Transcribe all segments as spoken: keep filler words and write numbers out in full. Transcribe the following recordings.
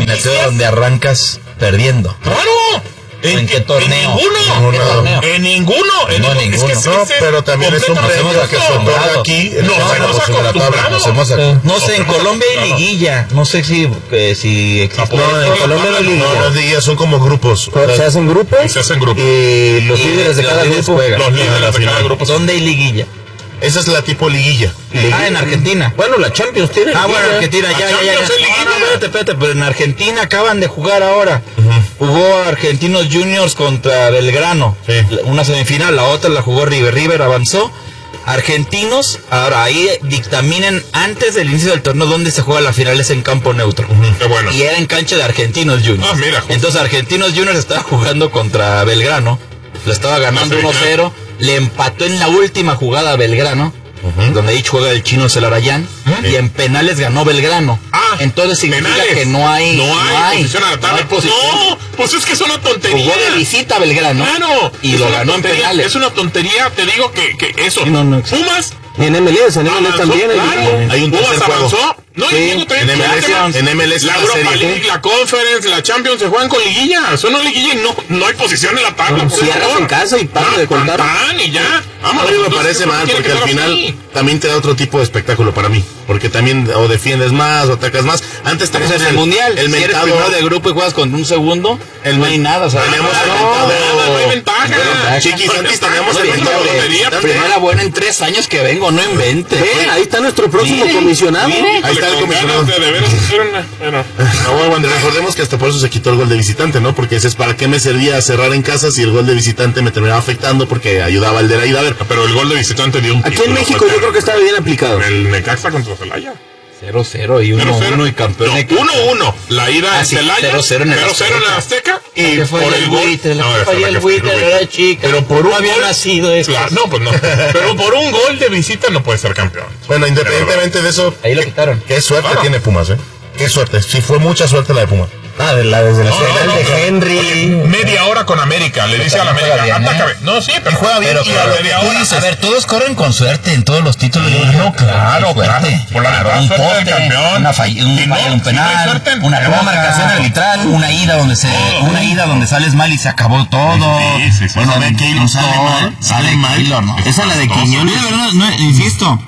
eliminación donde arrancas perdiendo. ¡Claro! ¿En, ¿En qué torneo? En ninguno. ¿En qué torneo? En ninguno. En no, ninguno. ninguno. Es que no, pero también es un premio a que se otorga aquí en nos la hemos posición de la tabla. Nos hemos no, no sé, en Colombia hay liguilla. No sé si, eh, si existe. No, en Colombia no hay liguilla. No, las liguillas son como grupos. Se hacen grupos. Se hacen grupos. Y los Y líderes de cada grupo juegan. Los líderes de cada grupo. ¿Dónde hay liguilla? Esa es la tipo liguilla. Ah, en Argentina. Bueno, la Champions tiene. Ah, bueno, Argentina, ya, ya, ya. ya. Ah, no, espérate, espérate, pero en Argentina acaban de jugar ahora. Uh-huh. Jugó Argentinos Juniors contra Belgrano. Sí. Una semifinal, la otra la jugó River. River avanzó. Argentinos, ahora ahí dictaminen antes del inicio del torneo dónde se juega la final, es en campo neutro. Uh-huh. Qué bueno. Y era en cancha de Argentinos Juniors. Ah, mira, justo. Entonces Argentinos Juniors estaba jugando contra Belgrano. Le estaba ganando uno cero. Le empató en la última jugada a Belgrano. Uh-huh. Donde ahí juega el chino Celarayán. Uh-huh. Y en penales ganó Belgrano. Ah, entonces significa penales. que no hay, no hay, no hay posición a la tabla. no hay posición. No, pues es que es una tontería. Jugó de visita a Belgrano. Claro. Y lo ganó en penales. Es una tontería, te digo que, que eso. Sí, no, no. Pumas. Y en M L S, en M L S también. Claro. Hay un tercer Pumas juego. avanzó. No, Sí, y tengo también en M L S, fíjate, en M L S la la Europa serie. League, la Conference, la Champions se juegan con liguilla. Eso no es liguilla y no, no hay posición en la tabla. No, por cierras favor. en casa y paras Ah, de contar. tan, tan, y ya. Vamos, A mí me parece mal porque al final también te da otro tipo de espectáculo para mí. Porque también o defiendes más o atacas más. Antes Pero teníamos en el mundial, el si eres mentado primero de grupo y juegas contra un segundo, el no hay nada, o sea, teníamos no, el no, mentado. nada, no hay ventaja. Bueno, Chiquis, antes teníamos el No, mentado no, de no, visitante. primera buena en tres años que vengo, no invente. Ven, ahí está nuestro próximo Mire, comisionado. mire. Ahí está el Con comisionado. ganas de de veras hacer una- bueno. No, bueno, recordemos que hasta por eso se quitó el gol de visitante, ¿no? Porque dices, ¿para qué me servía cerrar en casa si el gol de visitante me terminaba afectando porque ayudaba al de la ida? A ver, Pero el gol de visitante dio un Aquí en título, México fue yo creo que está bien aplicado. el Necaxa contra Celaya. cero cero y uno uno y campeón. No, de- uno uno. La ida Ah, en sí, Celaya. cero cero en el cero cero en el Azteca. Y Que fue por el el gol. buitre, la No, que esa falló la el que fue buitre, el buitre. era chica. Pero por un no había gol- nacido eso. Claro, no, pues no. Pero por un gol de visita no puede ser campeón. bueno, independientemente de eso, Ahí lo quitaron. qué suerte Claro. tiene Pumas, ¿eh? Qué suerte. Sí, fue mucha suerte la de Pumas. Ah, de la, desde la No, no, final no, de pero- Henry. oye, media hora con América. Le dice a la también América, juega bien, ataca. ¿eh? No, sí, pero juega bien. Pero, y a pero, la media tú hora. dices, a ver, todos corren con suerte en todos los títulos. Claro, Yo creo que claro, suerte. claro. Por la Claro, verdad, un suerte del poste, campeón. una falla, un Si no, falla de un si no hay penal, suerte, una, te una roja. marcación arbitral, una ida donde se, una ida donde sales mal y se acabó todo. Sí, sí, sí. Bueno, Sale ve Keylor sale todo, mal, sale sale mal. Keylor, ¿no? Es Esa es la de pastoso. Quiñones. La verdad, no, insisto,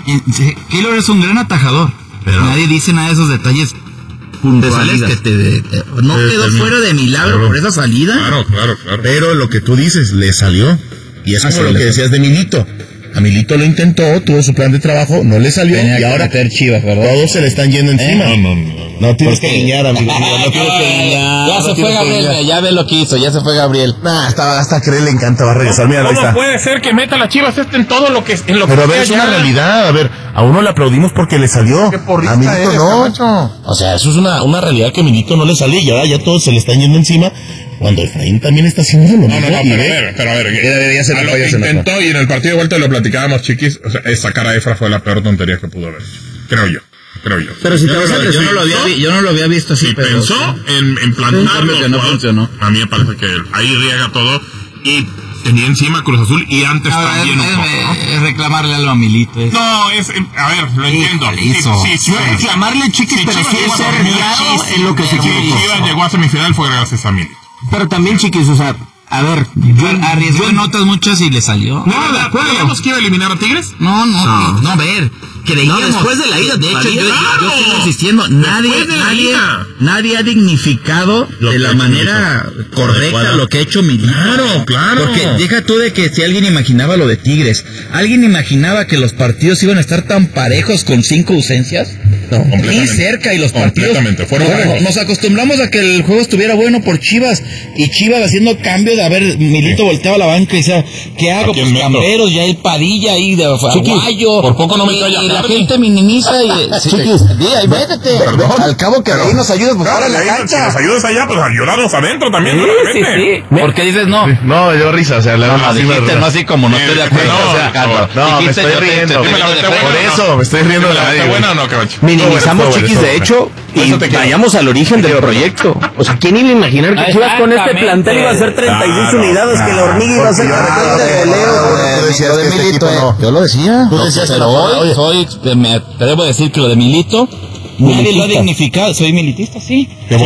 Keylor es un gran atajador, pero nadie dice nada de esos detalles puntuales que te, te- no Eh, quedó termina. fuera de milagro Claro. por esa salida. Claro, claro, claro. Pero lo que tú dices, le salió. Y es Ah, como sí, lo le que salió. decías de Milito. A Milito lo intentó, tuvo su plan de trabajo, no le salió. Tenía y que ahora meter Chivas, ¿verdad? todos se le están yendo encima. No, no, no. No tienes ¿Por que qué? guiñar, amigo mío, no tienes que guiñar. Ya no se fue tienes que Gabriel, guiñar. ya ve lo que hizo, ya se fue Gabriel. Nah, hasta, hasta que a él le encanta, va a regresar. Mira, ahí ¿Cómo está. puede ser que meta las Chivas este en todo lo que en lo Pero a que ver, es sea una ya? realidad. A ver, a uno le aplaudimos porque le salió. Qué porrista A Milito eres, no. Camacho. O sea, eso es una, una realidad que a Milito no le sale y ahora ya todos se le están yendo encima. Cuando Efraín también está haciendo lo No, mismo. no, no, y pero a ve- ver, pero a ver. Ya debería ser a la lo falla, que se enojó. intentó, y en el partido de vuelta lo platicábamos, chiquis, o sea, sacar a Efra fue la peor tontería que pudo haber hecho. Creo yo, creo yo. Pero si Yo te no, vas a lo, yo no lo había, vi- yo no lo había visto así, Si pero pensó en, en plantarlo, Sí, que no cual- funcionó. a mí me parece que ahí riega todo y tenía encima Cruz Azul y antes Ahora, también es, un poco, ¿no? es- es reclamarle algo a Milito. Es. No, es, a ver, lo entiendo. Híjole, hizo. Sí, sí, No es reclamarle, Chiquis, pero sí es ser claro en lo que se Si equivocó. Chivas llegó a semifinal fue gracias a Milito. Pero también, Chiquis, o sea, a ver, yo, Arriesgó yo- en otras muchas y le salió. No, de acuerdo. ¿Creíamos que iba a eliminar a Tigres? No, no, no, a ver. Creíamos. No, después de la ida, De hecho, yo, yo, ¡Claro! yo estoy insistiendo, nadie, Después de la nadie, ida. nadie ha dignificado Lo de que la ha hecho manera Milito. correcta Adecuada. lo que ha hecho Milito. Claro, claro. Porque deja tú de que si alguien imaginaba lo de Tigres, ¿alguien imaginaba que los partidos iban a estar tan parejos con cinco ausencias? No, Ni completamente. cerca, y los partidos. Completamente, fueron Bueno, parejos. nos acostumbramos a que el juego estuviera bueno por Chivas, y Chivas haciendo cambio de haber, Milito volteaba a la banca y decía, ¿qué hago? ¿A quién Pues meto? Camberos, ya hay Padilla ahí de Chiquis, Aguayo. por poco no me y, cae a y la Cardi. gente minimiza y sí, Chiquis, sí, ahí métete. Perdón. al cabo que de ahí nos ayudas, pues Claro, ahora en la ahí, si cancha. nos ayudas allá, pues ayudarnos adentro también, de repente. ¿Por qué dices no? No, yo risa, o sea, le No, hago no, así, dijiste me- no así como no estoy de acuerdo. No, o sea, no, no, me dijiste, estoy yo te- riendo. te- te- Dime la te- neta, te- Por buena, eso, me estoy riendo de la ¿Está radio. buena o no, Camacho? Minimizamos, Estuvo Chiquis, bueno, de estuvo hecho, Por y eso te quiero. vayamos al origen del proyecto. O sea, ¿quién iba a imaginar que Chivas con este plantel iba a ser treinta y seis Claro, unidades, que la hormiga iba a ser Porque yo cartel recuerdo de que- Leo? Tú decías Lo de que este Milito, equipo eh, no. yo lo decía. Tú decías que pero no, hoy, oye. soy, me atrevo a decir que lo de Milito, nadie lo ha dignificado. Soy militista, sí.